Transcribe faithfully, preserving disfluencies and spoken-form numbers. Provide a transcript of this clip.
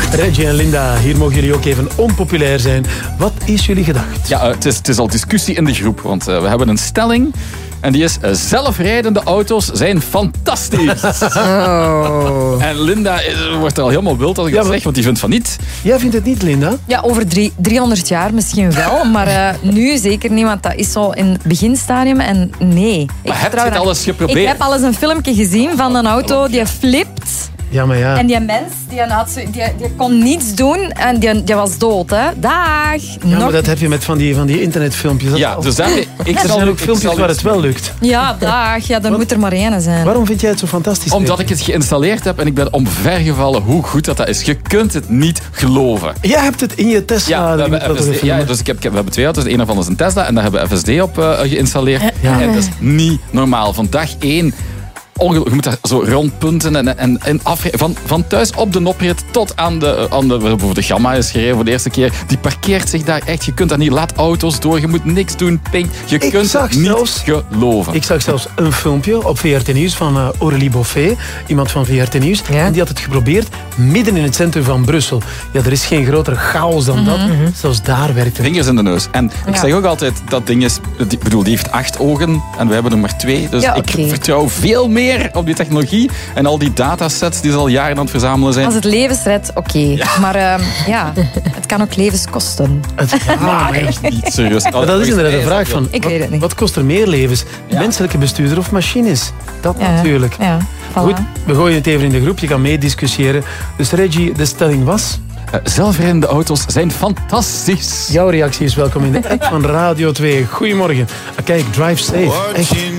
Reggie en Linda, hier mogen jullie ook even onpopulair zijn. Wat is jullie gedacht? Ja, uh, het, is, het is al discussie in de groep, want uh, we hebben een stelling. En die is, uh, zelfrijdende auto's zijn fantastisch. Oh. En Linda uh, wordt er al helemaal wild als ik ja, dat zeg, want die vindt van niet. Jij vindt het niet, Linda? Ja, over drie, driehonderd jaar misschien wel, maar uh, nu zeker niet, want dat is zo in het beginstadium en nee. Maar ik heb je het al eens geprobeerd? Ik heb al eens een filmpje gezien van een auto die flipt. Ja, maar ja. En die mens, die, had, die, die kon niets doen en die, die was dood, hè. Dag. Ja, Nog... maar dat heb je met van die, van die internetfilmpjes. Ja, dus daar, ik er zijn ook filmpjes waar het wel lukt. Ja, dag. Ja, dan moet er maar één zijn. Waarom vind jij het zo fantastisch? Omdat ik het geïnstalleerd heb en ik ben omvergevallen hoe goed dat, dat is. Je kunt het niet geloven. Jij hebt het in je Tesla. Ja, we hebben, F S D, ja, dus ik heb, ik heb, we hebben twee auto's. Een van is een Tesla en daar hebben we F S D op uh, geïnstalleerd. Ja. En dat is niet normaal. Van dag één... Je moet daar zo rondpunten en, en, en afre- van, van thuis op de oprit tot aan de, aan de... Bijvoorbeeld de Gamma is gereden voor de eerste keer. Die parkeert zich daar echt. Je kunt daar niet. Laat auto's door. Je moet niks doen. Pink. Je ik kunt het niet zelfs, geloven. Ik zag zelfs een filmpje op V R T Nieuws van uh, Aurélie Boffet. Iemand van V R T Nieuws. Ja? En die had het geprobeerd midden in het centrum van Brussel. Ja, er is geen grotere chaos dan mm-hmm. dat. Mm-hmm. Zelfs daar werkt het. Vingers in de neus. En ik ja. zeg ook altijd, dat ding is... Ik bedoel, die heeft acht ogen en we hebben er maar twee. Dus ja, okay. ik vertrouw veel meer op die technologie en al die datasets die ze al jaren aan het verzamelen zijn. Als het levens redt, oké. Okay. Ja. Maar uh, ja, het kan ook levens kosten. Het, ja, maar echt niet, serieus. Maar dat is inderdaad de vraag van, ik wat, weet het niet. wat kost er meer levens? Ja. Menselijke bestuurder of machines? Dat ja. natuurlijk. Ja. Voilà. Goed, we gooien het even in de groep, je kan meediscussiëren. Dus Reggie, de stelling was... Uh, zelfrijdende auto's zijn fantastisch. Jouw reactie is welkom in de app van Radio twee. Goedemorgen. Uh, kijk, drive safe. Echt.